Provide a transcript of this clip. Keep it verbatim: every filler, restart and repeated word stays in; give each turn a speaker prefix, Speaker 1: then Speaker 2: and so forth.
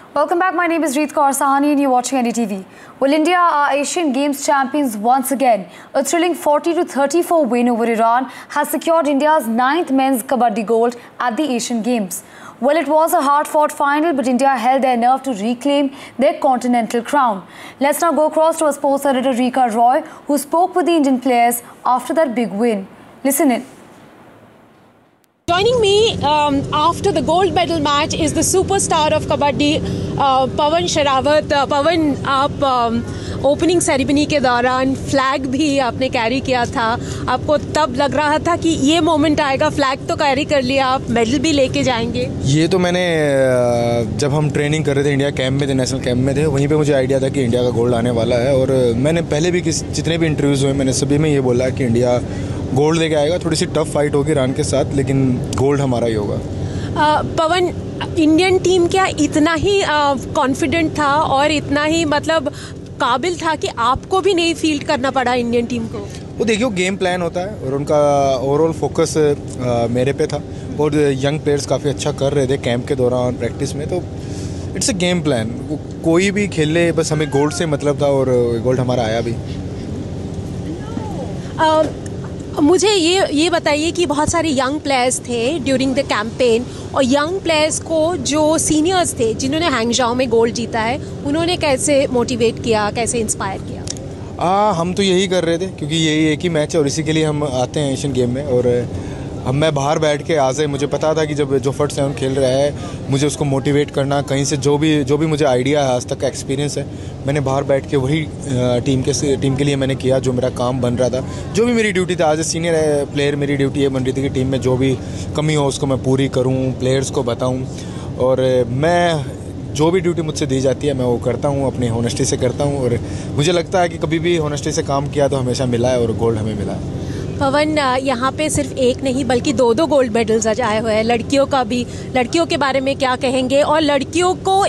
Speaker 1: Welcome back. My name is Reet Kaur Sahani and you're watching N D T V. Well, India are Asian Games champions once again. A thrilling forty to thirty-four win over Iran has secured India's ninth men's kabaddi gold at the Asian Games. Well, it was a hard-fought final, but India held their nerve to reclaim their continental crown. Let's now go across to our sports editor Rika Roy, who spoke with the Indian players after that big win. Listen in.
Speaker 2: Joining me um, after the gold medal match is the superstar of Kabaddi, uh, Pawan Sherawat. Uh, Pawan, आप um, opening ceremony के दौरान flag भी आपने carry किया था. आपको तब लग रहा था कि ये मोमेंट आएगा, फ्लैग तो कैरी कर लिया, आप मेडल भी लेके जाएंगे?
Speaker 3: ये तो मैंने जब हम ट्रेनिंग कर रहे थे, इंडिया कैंप में थे, नेशनल कैंप में थे, वहीं पे मुझे आइडिया था कि इंडिया का गोल्ड आने वाला है. और मैंने पहले भी किस जितने भी इंटरव्यूज़ हुए मैंने सभी में ये बोला कि इंडिया गोल्ड लेके आएगा. थोड़ी सी टफ फाइट होगी ईरान के साथ, लेकिन गोल्ड हमारा ही होगा.
Speaker 2: पवन, इंडियन टीम क्या इतना ही कॉन्फिडेंट था और इतना ही मतलब काबिल था कि आपको भी नहीं फील्ड करना पड़ा इंडियन टीम को?
Speaker 3: वो देखियो, गेम प्लान होता है और उनका ओवरऑल फोकस मेरे पे था. और यंग प्लेयर्स काफ़ी अच्छा कर रहे थे कैंप के दौरान, प्रैक्टिस में. तो इट्स अ गेम प्लान. वो कोई भी खेले, बस हमें गोल्ड से मतलब था और गोल्ड हमारा आया भी.
Speaker 2: आ, मुझे ये ये बताइए कि बहुत सारे यंग प्लेयर्स थे ड्यूरिंग द कैंपेन, और यंग प्लेयर्स को जो सीनियर्स थे जिन्होंने हैंगजाओ में गोल्ड जीता है, उन्होंने कैसे मोटिवेट किया, कैसे इंस्पायर किया?
Speaker 3: आ, हम तो यही कर रहे थे क्योंकि यही एक ही मैच है और इसी के लिए हम आते हैं एशियन गेम में. और हम मैं बाहर बैठ के आज मुझे पता था कि जब जो फट सेवन खेल रहा है, मुझे उसको मोटिवेट करना, कहीं से जो भी जो भी मुझे आइडिया है, आज तक का एक्सपीरियंस है, मैंने बाहर बैठ के वही टीम के टीम के लिए मैंने किया जो मेरा काम बन रहा था. जो भी मेरी ड्यूटी था एज ए सीनियर प्लेयर, मेरी ड्यूटी ये बन रही थी कि टीम में जो भी कमी हो उसको मैं पूरी करूँ, प्लेयर्स को बताऊँ. और मैं जो भी ड्यूटी मुझसे दी जाती है मैं वो करता हूँ, अपनी होनेस्टी से करता हूँ. और मुझे लगता है कि कभी भी होनेस्टी से काम किया तो हमेशा मिला है और गोल्ड हमें मिला है.
Speaker 2: पवन, यहाँ पे सिर्फ एक नहीं बल्कि दो दो गोल्ड मेडल्स आज आए हुए हैं. लड़कियों का भी, लड़कियों के बारे में क्या कहेंगे? और लड़कियों को